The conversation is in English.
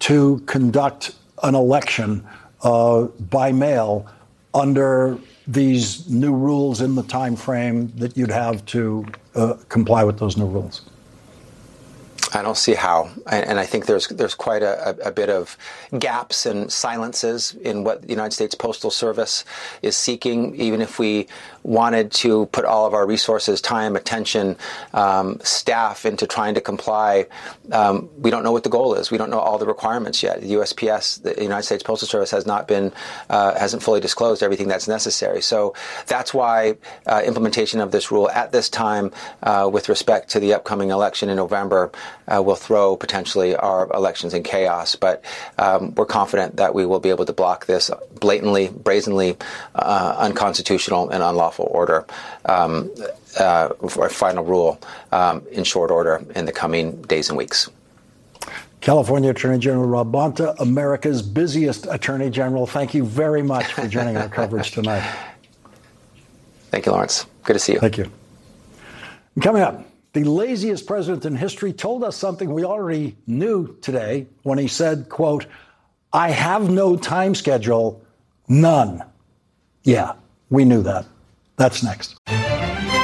to conduct an election by mail under these new rules in the time frame that you'd have to comply with those new rules? I don't see how, and I think there's quite a bit of gaps and silences in what the United States Postal Service is seeking. Even if we wanted to put all of our resources, time, attention, staff into trying to comply, we don't know what the goal is. We don't know all the requirements yet. The USPS, the United States Postal Service, hasn't fully disclosed everything that's necessary. So that's why implementation of this rule at this time, with respect to the upcoming election in November, will throw potentially our elections in chaos. But we're confident that we will be able to block this blatantly, brazenly unconstitutional and unlawful order for a final rule in short order in the coming days and weeks. California Attorney General Rob Bonta, America's busiest Attorney General, thank you very much for joining our coverage tonight. Thank you, Lawrence. Good to see you. Thank you. Coming up, the laziest president in history told us something we already knew today when he said, quote, "I have no time schedule, none." Yeah, we knew that. That's next.